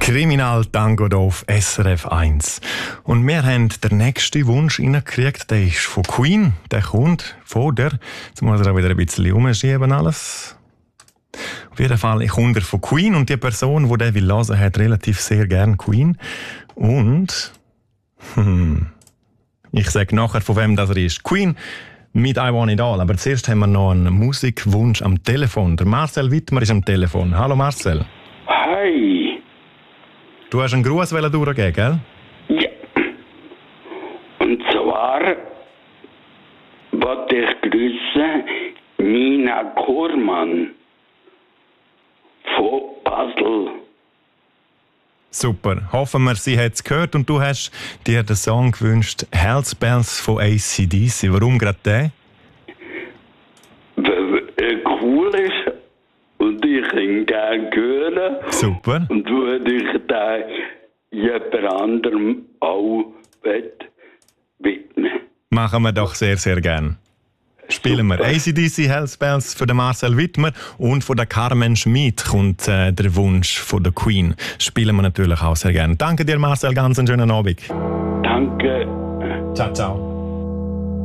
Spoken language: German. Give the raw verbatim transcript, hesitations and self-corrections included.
Kriminal-Tango hier auf S R F eins. Und wir haben den nächsten Wunsch reingekriegt, der ist von Queen. Der kommt von der, jetzt muss er auch wieder ein bisschen umschieben alles. Auf jeden Fall kommt er von Queen und die Person, die den will hören, hat relativ sehr gern Queen. Und hm, ich sage nachher, von wem das er ist. Queen mit I Want It All. Aber zuerst haben wir noch einen Musikwunsch am Telefon. Der Marcel Wittmer ist am Telefon. Hallo Marcel. Hi. Du hast einen Gruß durchgeben, gell? Ja. Und zwar wollte ich grüßen Nina Kormann von Basel. Super. Hoffen wir, sie hat es gehört und du hast dir den Song gewünscht, Hells Bells von A C D C. Warum gerade den? Weil er cool ist und ich ihn gerne hören. Super. Und würde ich da jemand anderem auch widmen. Machen wir doch sehr, sehr gern. Spielen wir A C D C Hells Bells für den Marcel Wittmer und von der Carmen Schmid kommt äh, der Wunsch von der Queen. Spielen wir natürlich auch sehr gern. Danke dir Marcel, ganz einen schönen Abend. Danke. Ciao, ciao.